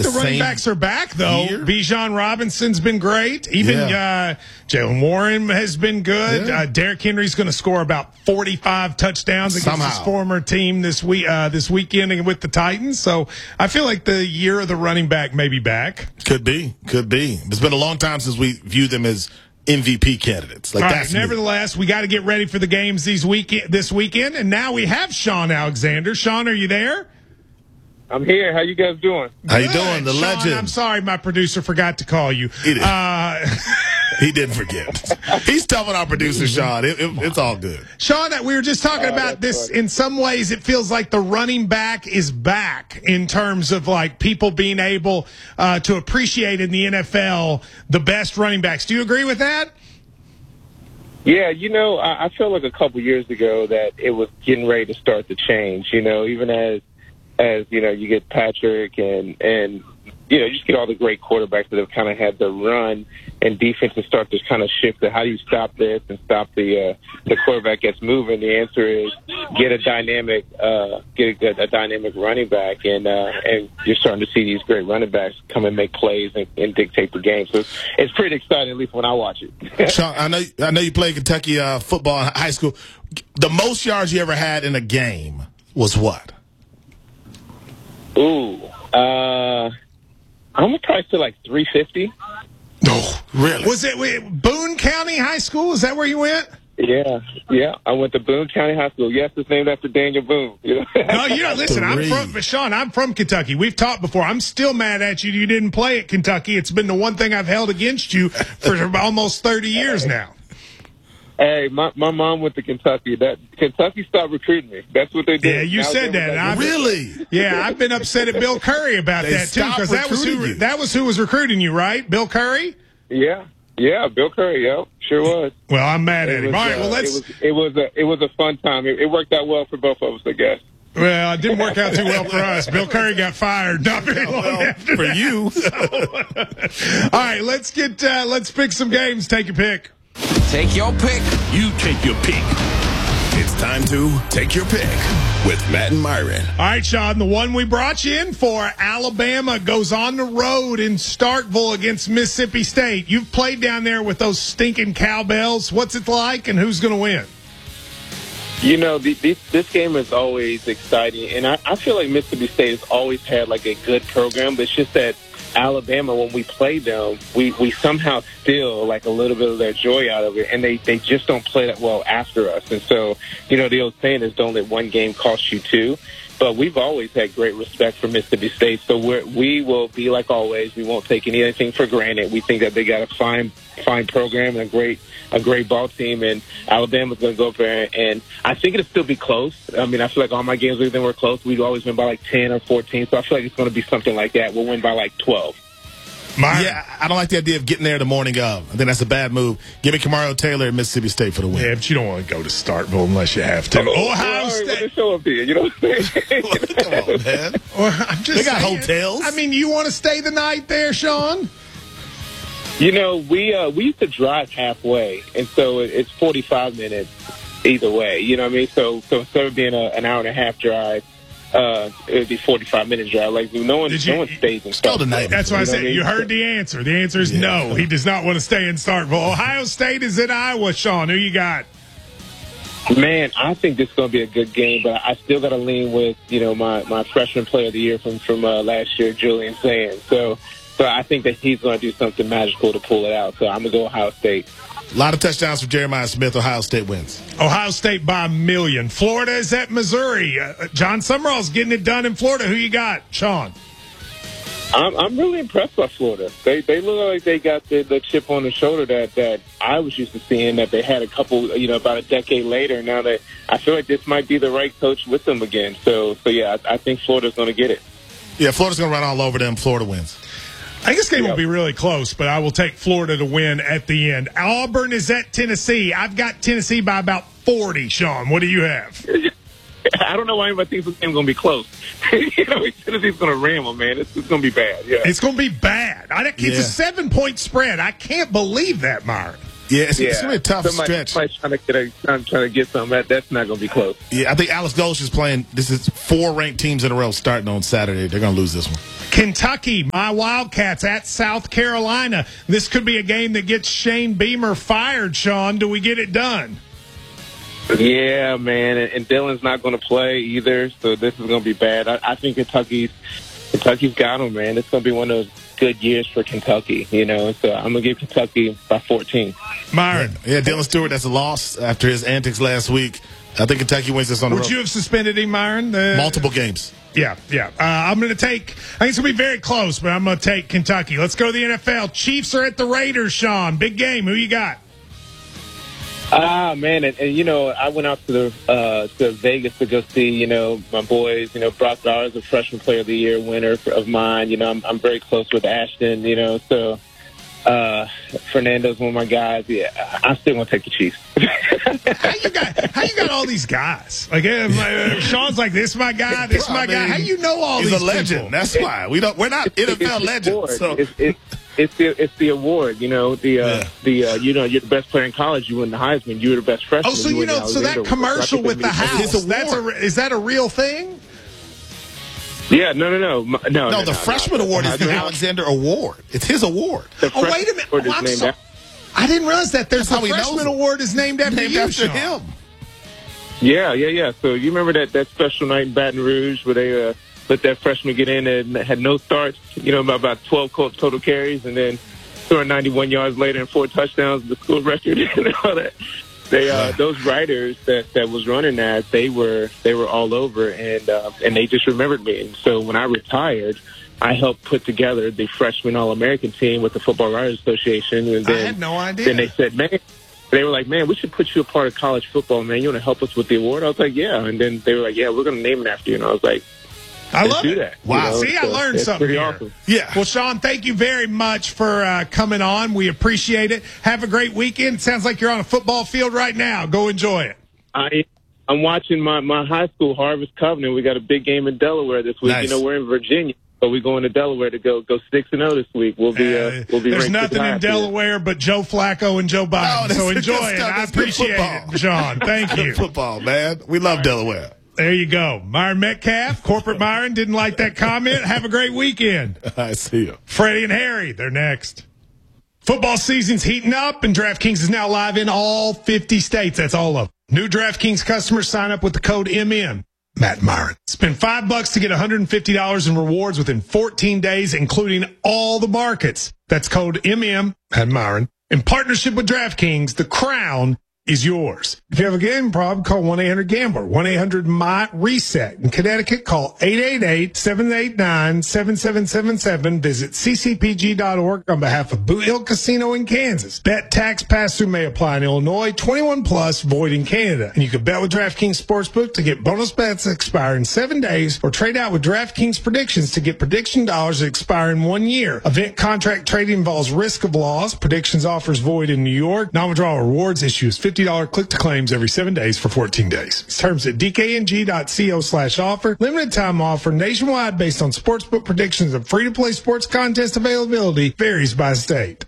the running backs are back, though. Year? Bijan Robinson's been great. Even Jalen Warren has been good. Yeah. Derrick Henry's going to score about 45 touchdowns against his former team this weekend with the Titans. So I feel like the year of the running back may be back. Could be. It's been a long time since we viewed them as MVP candidates. All right, nevertheless, we got to get ready for the games this weekend, and now we have Sean Alexander. Sean, are you there? I'm here. How you guys doing? How you doing? The Sean, legend. I'm sorry, my producer forgot to call you. He did. He didn't forget. He's telling our producer, Sean. It's all good. Sean, we were just talking about this. Funny. In some ways, it feels like the running back is back in terms of like people being able to appreciate in the NFL the best running backs. Do you agree with that? Yeah, I felt like a couple years ago that it was getting ready to start to change. Even as you get Patrick and you just get all the great quarterbacks that have kind of had the run and defenses start to kind of shift to how do you stop this and stop the quarterback gets moving. The answer is get a dynamic running back, and you're starting to see these great running backs come and make plays and dictate the game. So it's pretty exciting, at least when I watch it. Sean, I know you played Kentucky football in high school. The most yards you ever had in a game was what? Ooh, I'm gonna probably say like 350. Oh, really? Was it Boone County High School? Is that where you went? Yeah. I went to Boone County High School. Yes, it's named after Daniel Boone. No, listen, I'm from Kentucky. We've talked before. I'm still mad at you. You didn't play at Kentucky. It's been the one thing I've held against you for almost 30 years now. Hey, my mom went to Kentucky. Kentucky stopped recruiting me. That's what they did. Yeah, you said that. Really? Yeah, I've been upset at Bill Curry about that too, because that was who was recruiting you, right? Bill Curry? Yeah, Bill Curry. Yep, sure was. Well, I'm mad at him. All right, well It was a fun time. It worked out well for both of us, I guess. Well, it didn't work out too well for us. Bill Curry got fired not very long after for that. you. So. All right, let's pick some games. Take your pick. Take your pick. You take your pick. It's time to take your pick with Matt and Myron. All right, Sean, the one we brought you in for, Alabama goes on the road in Starkville against Mississippi State. You've played down there with those stinking cowbells. What's it like, and who's going to win? This game is always exciting, and I feel like Mississippi State has always had like a good program, but it's just that Alabama, when we play them, we somehow steal like a little bit of their joy out of it, and they just don't play that well after us. And so, the old saying is don't let one game cost you two. But we've always had great respect for Mississippi State, so we will be like always. We won't take anything for granted. We think that they got a fine program and a great ball team, and Alabama's going to go up there, and I think it'll still be close. I mean, I feel like all my games we've been were close. We've always been by like 10 or 14, so I feel like it's going to be something like that. We'll win by like 12. Yeah, I don't like the idea of getting there the morning of. I think that's a bad move. Give me Kamario Taylor at Mississippi State for the win. Yeah, but you don't want to go to Starkville unless you have to. Ohio State. Show up here, Come on, man. They got hotels. I mean, you want to stay the night there, Sean? We used to drive halfway, and so it's 45 minutes either way. You know what I mean? So instead of being an hour and a half drive, it would be 45-minute drive. Like no one stays in Starkville. That's why I said you heard the answer. The answer is no. He does not want to stay in Starkville. Ohio State is in Iowa. Sean, who you got? Man, I think this is going to be a good game, but I still got to lean with my freshman player of the year from last year, Julian Sands. So I think that he's going to do something magical to pull it out. So I'm going to go Ohio State. A lot of touchdowns for Jeremiah Smith. Ohio State wins. Ohio State by 1,000,000. Florida is at Missouri. John Summerall's getting it done in Florida. Who you got, Sean? I'm really impressed by Florida. They look like they got the chip on the shoulder that I was used to seeing, that they had a couple, about a decade later. Now that I feel like this might be the right coach with them again. So yeah, I think Florida's going to get it. Yeah, Florida's going to run all over them. Florida wins. I think this game will be really close, but I will take Florida to win at the end. Auburn is at Tennessee. I've got Tennessee by about 40, Sean. What do you have? I don't know why anybody thinks this game's going to be close. Tennessee's going to ram them, man. It's going to be bad. Yeah. It's going to be bad. It's a 7-point spread. I can't believe that, Myron. Yeah, it's going to be a tough stretch. Somebody's trying to get something. That's not going to be close. Yeah, I think Alex Goshen is playing. This is 4 ranked teams in a row starting on Saturday. They're going to lose this one. Kentucky, my Wildcats at South Carolina. This could be a game that gets Shane Beamer fired, Sean. Do we get it done? Yeah, man, and Dylan's not going to play either, so this is going to be bad. I think Kentucky's got him, man. It's going to be one of those good years for Kentucky, so I'm going to give Kentucky by 14. Myron. Yeah, Dylan Stewart, that's a loss after his antics last week. I think Kentucky wins this on the road. Would you have suspended him, Myron? Multiple games. Yeah. I'm going to take – I think it's going to be very close, but I'm going to take Kentucky. Let's go to the NFL. Chiefs are at the Raiders, Sean. Big game. Who you got? Man, and I went out to Vegas to go see, my boys. Brock Bowers, a freshman player of the year winner of mine. I'm very close with Ashton, so Fernando's one of my guys. Yeah, I still want to take the Chiefs. How you got all these guys? Like Sean's like, this is my guy, this is my guy. How you know all these people? He's a legend. People? That's why we're not NFL legends. So. It's the award, you're the best player in college, you win the Heisman, you're the best freshman. Oh, so so that commercial with the house, is that a real thing? Yeah, no. The freshman award is the Alexander Award. It's his award. Wait a minute. I didn't realize that. There's the freshman award is named after him. Yeah. So you remember that special night in Baton Rouge where they let that freshman get in and had no starts, about 12 total carries, and then 291 yards later and 4 touchdowns, the school record and all that. Those writers that was running that, they were all over, and they just remembered me. And so when I retired, I helped put together the freshman All-American team with the Football Writers Association. And then, I had no idea. Then they said, they were like, man, we should put you a part of college football, man. You want to help us with the award? I was like, yeah. And then they were like, yeah, we're going to name it after you. And I was like, I love it. That. Wow. See, I learned something here. Awesome. Yeah. Well, Sean, thank you very much for coming on. We appreciate it. Have a great weekend. It sounds like you're on a football field right now. Go enjoy it. I'm watching my high school, Harvest Covenant. We got a big game in Delaware this week. Nice. We're in Virginia, but we're going to Delaware to go 6-0 this week. We'll be there's nothing in Delaware but Joe Flacco and Joe Biden. So enjoy it. I appreciate it, Sean. Thank you. Football, man. We love Delaware. There you go. Myron Metcalf, Corporate Myron, didn't like that comment. Have a great weekend. I see you. Freddie and Harry, they're next. Football season's heating up, and DraftKings is now live in all 50 states. That's all of them. New DraftKings customers sign up with the code MM. Matt Myron. Spend $5 to get $150 in rewards within 14 days, including all the markets. That's code MM, Matt Myron. In partnership with DraftKings, the crown is yours. If you have a gambling problem, call 1-800-GAMBLER. 1-800-MY-RESET. In Connecticut, call 888-789-7777. Visit ccpg.org on behalf of Boot Hill Casino in Kansas. Bet tax pass-through may apply in Illinois. 21 plus, void in Canada. And you can bet with DraftKings Sportsbook to get bonus bets that expire in 7 days, or trade out with DraftKings Predictions to get prediction dollars that expire in 1 year. Event contract trading involves risk of loss. Predictions offers void in New York. Non-withdrawal rewards issues $50 click-to-claims every 7 days for 14 days. Terms at dkng.co/offer. Limited time offer nationwide based on sportsbook predictions and free-to-play sports contest availability varies by state.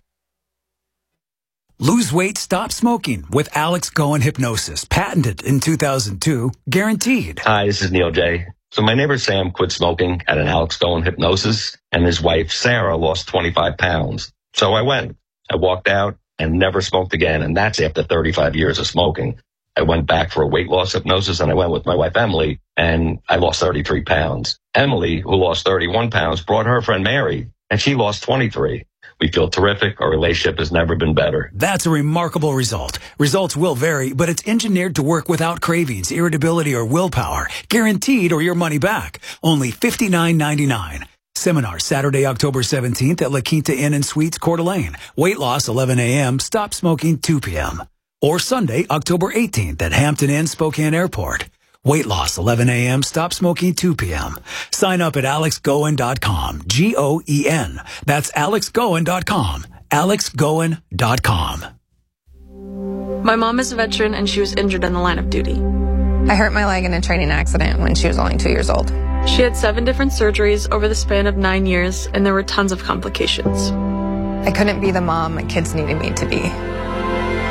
Lose weight, stop smoking with Alex Goen Hypnosis. Patented in 2002. Guaranteed. Hi, this is Neil J. So my neighbor Sam quit smoking at an Alex Goen Hypnosis, and his wife Sarah lost 25 pounds. So I went. I walked out and never smoked again, and that's after 35 years of smoking. I went back for a weight loss hypnosis, and I went with my wife, Emily, and I lost 33 pounds. Emily, who lost 31 pounds, brought her friend Mary, and she lost 23. We feel terrific. Our relationship has never been better. That's a remarkable result. Results will vary, but it's engineered to work without cravings, irritability, or willpower. Guaranteed or your money back. Only $59.99. Seminar Saturday, October 17th at La Quinta Inn and Suites, Coeur d'Alene. Weight loss 11 a.m., stop smoking 2 p.m. Or Sunday, October 18th at Hampton Inn, Spokane Airport. Weight loss 11 a.m., stop smoking 2 p.m. Sign up at alexgoen.com. G-O-E-N. That's alexgoen.com. alexgoen.com. My mom is a veteran and she was injured in the line of duty. I hurt my leg in a training accident when she was only 2 years old. She had 7 different surgeries over the span of 9 years, and there were tons of complications. I couldn't be the mom my kids needed me to be.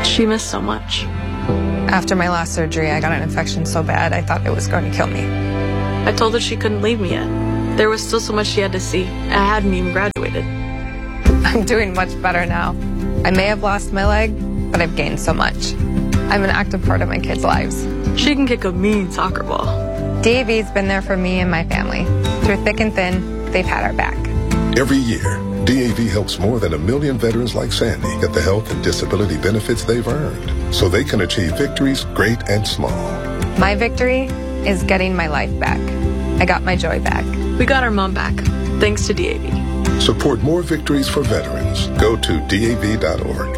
She missed so much. After my last surgery, I got an infection so bad I thought it was going to kill me. I told her she couldn't leave me yet. There was still so much she had to see. I hadn't even graduated. I'm doing much better now. I may have lost my leg, but I've gained so much. I'm an active part of my kids' lives. She can kick a mean soccer ball. DAV's been there for me and my family. Through thick and thin, they've had our back. Every year, DAV helps more than 1 million veterans like Sandy get the health and disability benefits they've earned so they can achieve victories great and small. My victory is getting my life back. I got my joy back. We got our mom back, thanks to DAV. Support more victories for veterans. Go to DAV.org.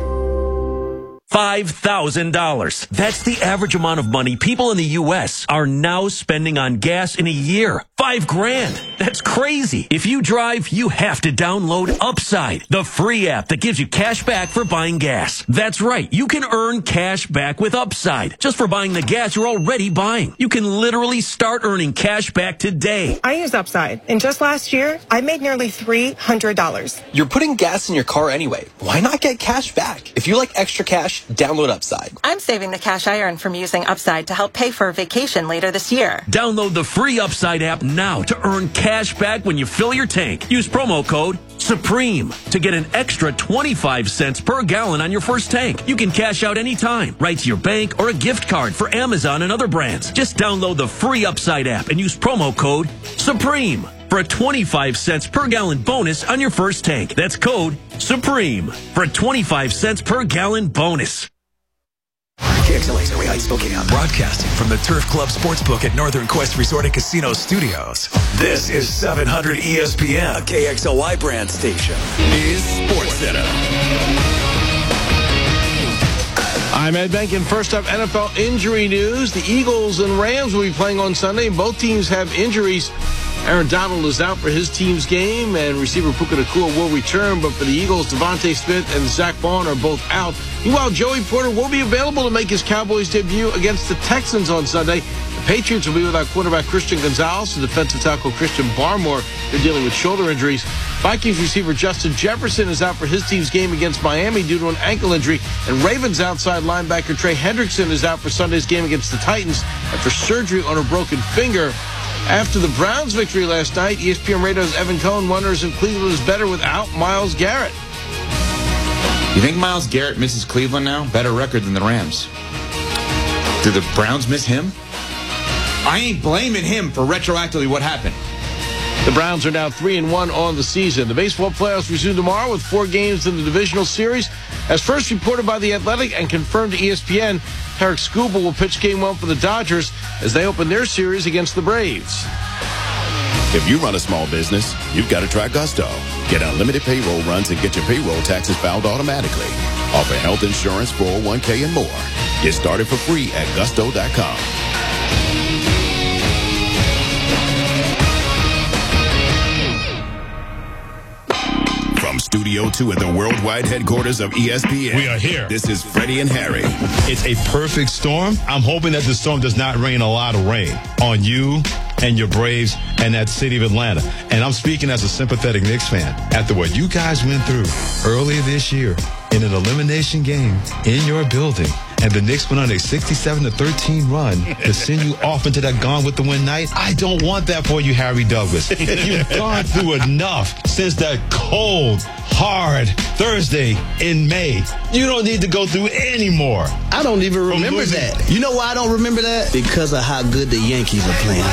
$5,000. That's the average amount of money people in the U.S. are now spending on gas in a year. $5,000. That's crazy. If you drive, you have to download Upside, the free app that gives you cash back for buying gas. That's right. You can earn cash back with Upside just for buying the gas you're already buying. You can literally start earning cash back today. I use Upside, and just last year, I made nearly $300. You're putting gas in your car anyway. Why not get cash back? If you like extra cash, download Upside. I'm saving the cash I earned from using Upside to help pay for a vacation later this year. Download the free Upside app now to earn cash back when you fill your tank. Use promo code SUPREME to get an extra 25 cents per gallon on your first tank. You can cash out anytime, right to your bank or a gift card for Amazon and other brands. Just download the free Upside app and use promo code SUPREME for a 25 cents per gallon bonus on your first tank. That's code SUPREME for a 25 cents per gallon bonus. KXLA's Erie Heights, Spokane, broadcasting from the Turf Club Sportsbook at Northern Quest Resort and Casino Studios. This is 700 ESPN, KXLY brand station. Is SportsCenter. I'm Ed Benkin. First up, NFL injury news. The Eagles and Rams will be playing on Sunday, and both teams have injuries. Aaron Donald is out for his team's game, and receiver Puka Nacua will return. But for the Eagles, Devontae Smith and Zach Bond are both out. Meanwhile, Joey Porter will be available to make his Cowboys debut against the Texans on Sunday. The Patriots will be without quarterback Christian Gonzalez and defensive tackle Christian Barmore. They're dealing with shoulder injuries. Vikings receiver Justin Jefferson is out for his team's game against Miami due to an ankle injury. And Ravens outside linebacker Trey Hendrickson is out for Sunday's game against the Titans after surgery on a broken finger. After the Browns' victory last night, ESPN Radio's Evan Cohen wonders if Cleveland is better without Myles Garrett. You think Myles Garrett misses Cleveland now? Better record than the Rams. Do the Browns miss him? I ain't blaming him for retroactively what happened. The Browns are now 3-1 on the season. The baseball playoffs resume tomorrow with 4 games in the divisional series. As first reported by The Athletic and confirmed to ESPN, Tarek Skubal will pitch Game 1 for the Dodgers as they open their series against the Braves. If you run a small business, you've got to try Gusto. Get unlimited payroll runs and get your payroll taxes filed automatically. Offer health insurance, 401k, and more. Get started for free at gusto.com. From Studio 2 at the worldwide headquarters of ESPN. We are here. This is Freddie and Harry. It's a perfect storm. I'm hoping that the storm does not rain a lot of rain on you and your Braves and that city of Atlanta. And I'm speaking as a sympathetic Knicks fan. After what you guys went through earlier this year in an elimination game in your building, and the Knicks went on a 67-13 run to send you off into that Gone with the Wind night. I don't want that for you, Harry Douglas. You've gone through enough since that cold, hard Thursday in May. You don't need to go through any more. I don't even remember that. You know why I don't remember that? Because of how good the Yankees are playing.